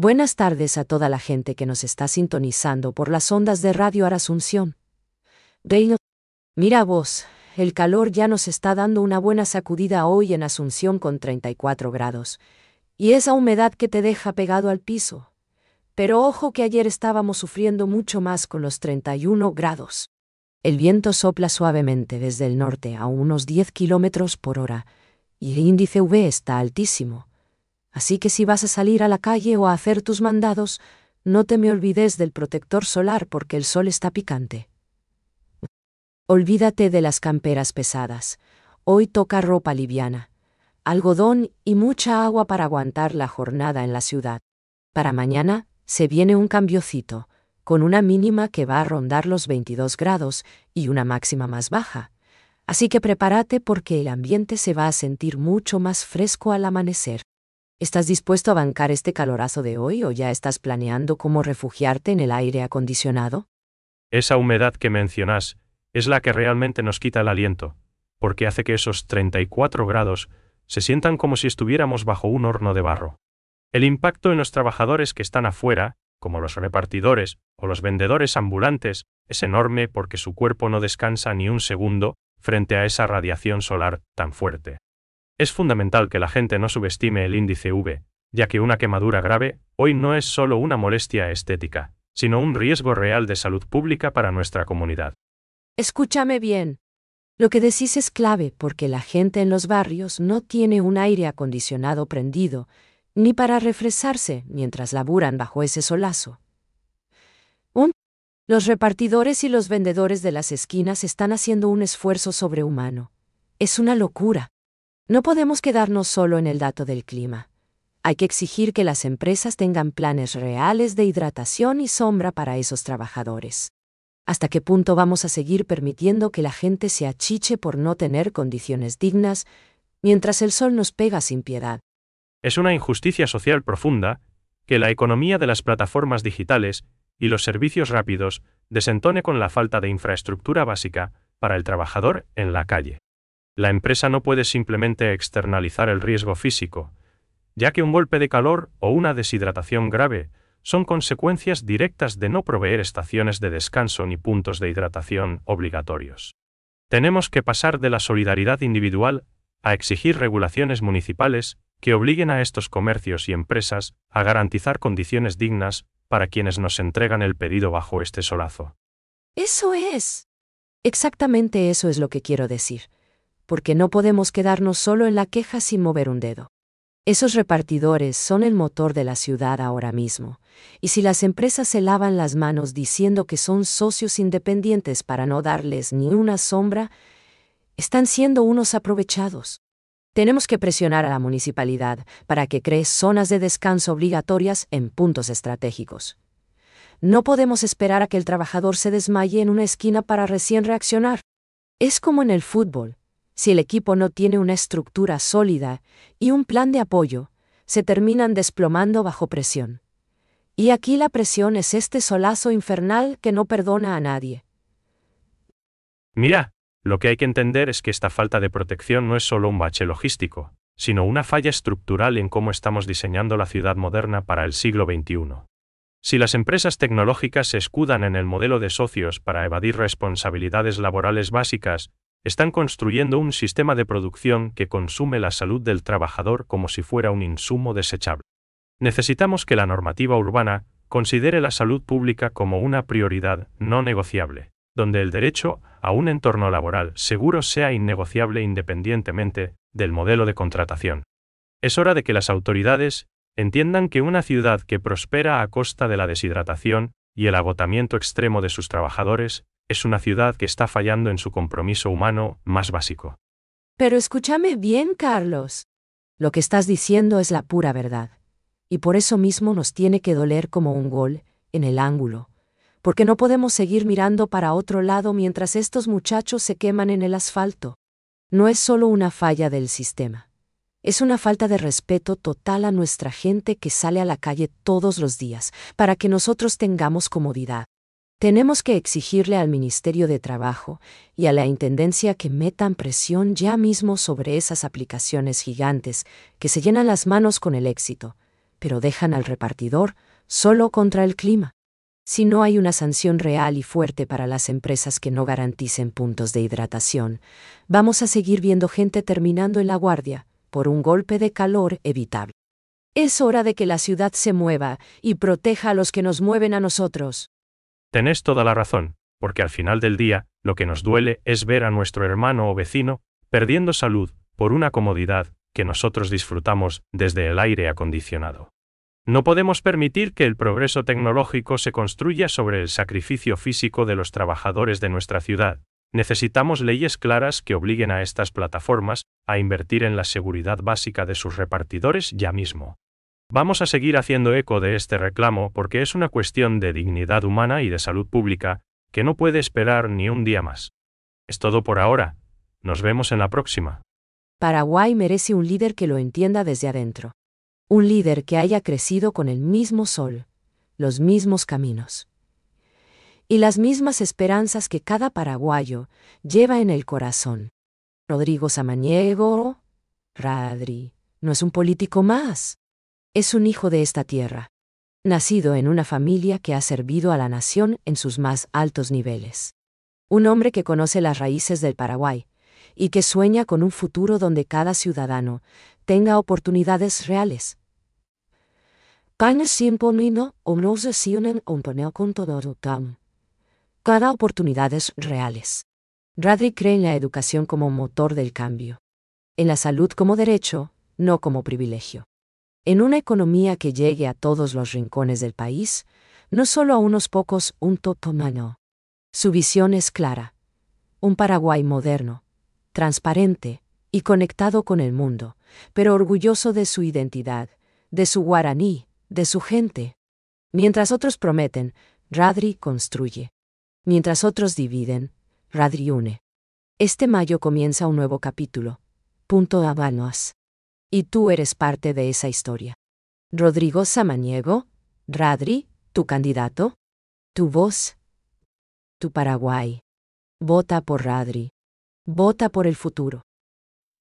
Buenas tardes a toda la gente que nos está sintonizando por las ondas de Radio Asunción. Reino, mira vos, el calor ya nos está dando una buena sacudida hoy en Asunción con 34 grados. Y esa humedad que te deja pegado al piso. Pero ojo que ayer estábamos sufriendo mucho más con los 31 grados. El viento sopla suavemente desde el norte a unos 10 kilómetros por hora, y el índice UV está altísimo. Así que si vas a salir a la calle o a hacer tus mandados, no te me olvides del protector solar porque el sol está picante. Olvídate de las camperas pesadas. Hoy toca ropa liviana, algodón y mucha agua para aguantar la jornada en la ciudad. Para mañana se viene un cambiocito, con una mínima que va a rondar los 22 grados y una máxima más baja. Así que prepárate porque el ambiente se va a sentir mucho más fresco al amanecer. ¿Estás dispuesto a bancar este calorazo de hoy o ya estás planeando cómo refugiarte en el aire acondicionado? Esa humedad que mencionas es la que realmente nos quita el aliento, porque hace que esos 34 grados se sientan como si estuviéramos bajo un horno de barro. El impacto en los trabajadores que están afuera, como los repartidores o los vendedores ambulantes, es enorme porque su cuerpo no descansa ni un segundo frente a esa radiación solar tan fuerte. Es fundamental que la gente no subestime el índice UV, ya que una quemadura grave hoy no es solo una molestia estética, sino un riesgo real de salud pública para nuestra comunidad. Escúchame bien. Lo que decís es clave porque la gente en los barrios no tiene un aire acondicionado prendido, ni para refrescarse mientras laburan bajo ese solazo. Los repartidores y los vendedores de las esquinas están haciendo un esfuerzo sobrehumano. Es una locura. No podemos quedarnos solo en el dato del clima. Hay que exigir que las empresas tengan planes reales de hidratación y sombra para esos trabajadores. ¿Hasta qué punto vamos a seguir permitiendo que la gente se achiche por no tener condiciones dignas, mientras el sol nos pega sin piedad? Es una injusticia social profunda que la economía de las plataformas digitales y los servicios rápidos desentone con la falta de infraestructura básica para el trabajador en la calle. La empresa no puede simplemente externalizar el riesgo físico, ya que un golpe de calor o una deshidratación grave son consecuencias directas de no proveer estaciones de descanso ni puntos de hidratación obligatorios. Tenemos que pasar de la solidaridad individual a exigir regulaciones municipales que obliguen a estos comercios y empresas a garantizar condiciones dignas para quienes nos entregan el pedido bajo este solazo. Eso es. Exactamente eso es lo que quiero decir. Porque no podemos quedarnos solo en la queja sin mover un dedo. Esos repartidores son el motor de la ciudad ahora mismo, y si las empresas se lavan las manos diciendo que son socios independientes para no darles ni una sombra, están siendo unos aprovechados. Tenemos que presionar a la municipalidad para que cree zonas de descanso obligatorias en puntos estratégicos. No podemos esperar a que el trabajador se desmaye en una esquina para recién reaccionar. Es como en el fútbol. Si el equipo no tiene una estructura sólida y un plan de apoyo, se terminan desplomando bajo presión. Y aquí la presión es este solazo infernal que no perdona a nadie. Mira, lo que hay que entender es que esta falta de protección no es solo un bache logístico, sino una falla estructural en cómo estamos diseñando la ciudad moderna para el siglo XXI. Si las empresas tecnológicas se escudan en el modelo de socios para evadir responsabilidades laborales básicas, están construyendo un sistema de producción que consume la salud del trabajador como si fuera un insumo desechable. Necesitamos que la normativa urbana considere la salud pública como una prioridad no negociable, donde el derecho a un entorno laboral seguro sea innegociable independientemente del modelo de contratación. Es hora de que las autoridades entiendan que una ciudad que prospera a costa de la deshidratación y el agotamiento extremo de sus trabajadores es una ciudad que está fallando en su compromiso humano más básico. Pero escúchame bien, Carlos. Lo que estás diciendo es la pura verdad. Y por eso mismo nos tiene que doler como un gol en el ángulo. Porque no podemos seguir mirando para otro lado mientras estos muchachos se queman en el asfalto. No es solo una falla del sistema. Es una falta de respeto total a nuestra gente que sale a la calle todos los días para que nosotros tengamos comodidad. Tenemos que exigirle al Ministerio de Trabajo y a la Intendencia que metan presión ya mismo sobre esas aplicaciones gigantes que se llenan las manos con el éxito, pero dejan al repartidor solo contra el clima. Si no hay una sanción real y fuerte para las empresas que no garanticen puntos de hidratación, vamos a seguir viendo gente terminando en la guardia por un golpe de calor evitable. Es hora de que la ciudad se mueva y proteja a los que nos mueven a nosotros. Tenés toda la razón, porque al final del día, lo que nos duele es ver a nuestro hermano o vecino perdiendo salud por una comodidad que nosotros disfrutamos desde el aire acondicionado. No podemos permitir que el progreso tecnológico se construya sobre el sacrificio físico de los trabajadores de nuestra ciudad. Necesitamos leyes claras que obliguen a estas plataformas a invertir en la seguridad básica de sus repartidores ya mismo. Vamos a seguir haciendo eco de este reclamo porque es una cuestión de dignidad humana y de salud pública que no puede esperar ni un día más. Es todo por ahora. Nos vemos en la próxima. Paraguay merece un líder que lo entienda desde adentro. Un líder que haya crecido con el mismo sol, los mismos caminos y las mismas esperanzas que cada paraguayo lleva en el corazón. Rodrigo Samaniego, Radri, no es un político más. Es un hijo de esta tierra, nacido en una familia que ha servido a la nación en sus más altos niveles. Un hombre que conoce las raíces del Paraguay y que sueña con un futuro donde cada ciudadano tenga oportunidades reales. Cada oportunidades reales. Radri cree en la educación como motor del cambio. En la salud como derecho, no como privilegio. En una economía que llegue a todos los rincones del país, no solo a unos pocos, un totomano. Su visión es clara. Un Paraguay moderno, transparente y conectado con el mundo, pero orgulloso de su identidad, de su guaraní, de su gente. Mientras otros prometen, Radri construye. Mientras otros dividen, Radri une. Este mayo comienza un nuevo capítulo. Punto Habanos. Y tú eres parte de esa historia. Rodrigo Samaniego, Radri, tu candidato, tu voz, tu Paraguay. Vota por Radri. Vota por el futuro.